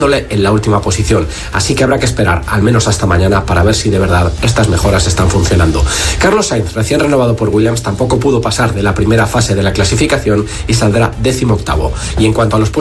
en la última posición, así que habrá que esperar al menos hasta mañana para ver si de verdad estas mejoras están funcionando. Carlos Sainz, recién renovado por Williams, tampoco pudo pasar de la primera fase de la clasificación y saldrá 18º. Y en cuanto a los puestos